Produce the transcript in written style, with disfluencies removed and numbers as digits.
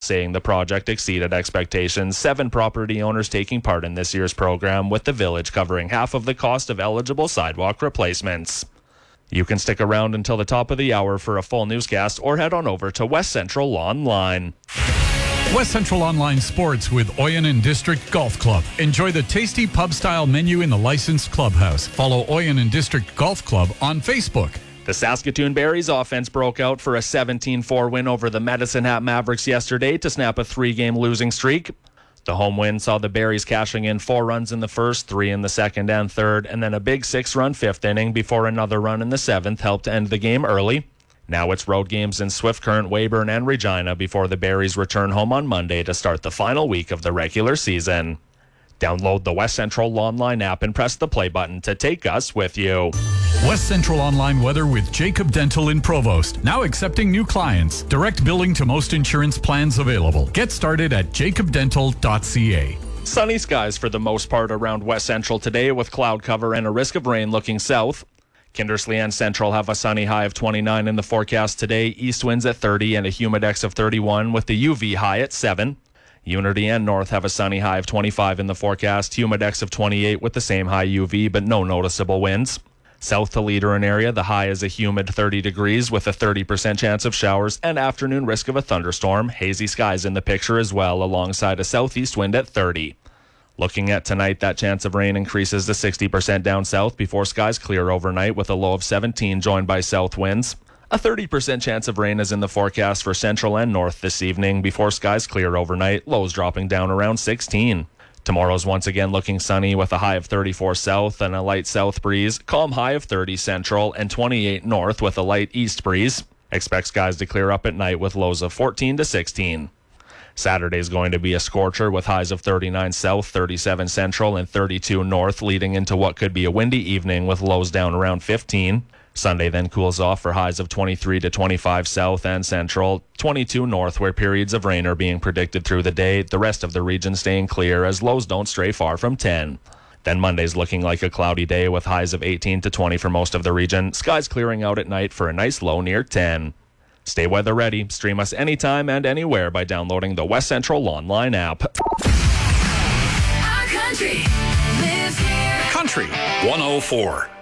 saying the project exceeded expectations. 7 property owners taking part in this year's program, with the village covering half of the cost of eligible sidewalk replacements. You can stick around until the top of the hour for a full newscast or head on over to West Central Online. West Central Online Sports with Oyen District Golf Club. Enjoy the tasty pub-style menu in the licensed clubhouse. Follow Oyen District Golf Club on Facebook. The Saskatoon Berries offense broke out for a 17-4 win over the Medicine Hat Mavericks yesterday to snap a 3-game losing streak. The home win saw the Berries cashing in 4 runs in the first, 3 in the second and third, and then a big 6-run fifth inning before another run in the seventh helped end the game early. Now it's road games in Swift Current, Weyburn, and Regina before the Berries return home on Monday to start the final week of the regular season. Download the West Central Online app and press the play button to take us with you. West Central Online weather with Jacob Dental in Provost. Now accepting new clients. Direct billing to most insurance plans available. Get started at jacobdental.ca. Sunny skies for the most part around West Central today, with cloud cover and a risk of rain looking south. Kindersley and Central have a sunny high of 29 in the forecast today. East winds at 30 and a humidex of 31 with the UV high at 7. Unity and North have a sunny high of 25 in the forecast. Humidex of 28 with the same high UV but no noticeable winds. South to Leader and area, the high is a humid 30 degrees with a 30% chance of showers and afternoon risk of a thunderstorm. Hazy skies in the picture as well, alongside a southeast wind at 30. Looking at tonight, that chance of rain increases to 60% down south before skies clear overnight with a low of 17 joined by south winds. A 30% chance of rain is in the forecast for Central and North this evening before skies clear overnight, lows dropping down around 16. Tomorrow's once again looking sunny with a high of 34 south and a light south breeze, calm high of 30 central and 28 north with a light east breeze. Expect skies to clear up at night with lows of 14 to 16. Saturday's going to be a scorcher with highs of 39 south, 37 central, and 32 north, leading into what could be a windy evening with lows down around 15. Sunday then cools off for highs of 23 to 25 south and central, 22 north, where periods of rain are being predicted through the day. The rest of the region staying clear as lows don't stray far from 10. Then Monday's looking like a cloudy day with highs of 18 to 20 for most of the region. Skies clearing out at night for a nice low near 10. Stay weather ready. Stream us anytime and anywhere by downloading the West Central Online app. Our country lives here. Country 104.